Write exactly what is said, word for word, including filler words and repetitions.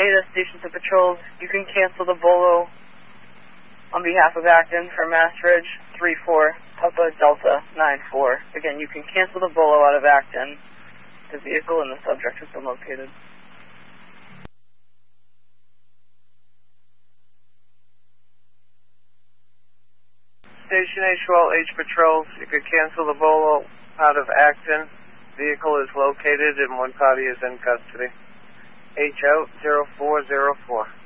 Ada, Station to Patrols. You can cancel the Bolo on behalf of Acton for Mass Ridge three four, Papa Delta nine four. Again, you can cancel the Bolo out of Acton. The vehicle and the subject has been located. Station H twelve H Patrols, you could cancel the Bolo out of Acton. Vehicle is located and one party is in custody. H out zero four zero four.